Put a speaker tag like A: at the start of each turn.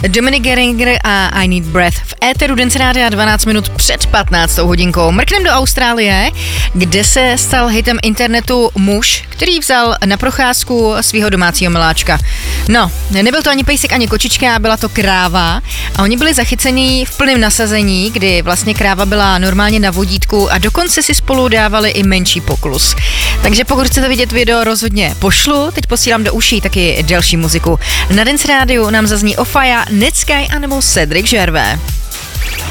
A: Dominic Geringer a I Need Breath v éteru Dance Rádia 12 minut před 15. hodinkou. Mrknem do Austrálie, kde se stal hitem internetu muž, který vzal na procházku svého domácího miláčka. No, nebyl to ani pejsek, ani kočička, byla to kráva a oni byli zachycení v plném nasazení, kdy vlastně kráva byla normálně na vodítku a dokonce si spolu dávali i menší poklus. Takže pokud chcete vidět video, rozhodně pošlu, teď posílám do uší taky delší muziku. Na Dance Rádiu nám zazní Ofaya, Netsky a nebo Cedric Gervais.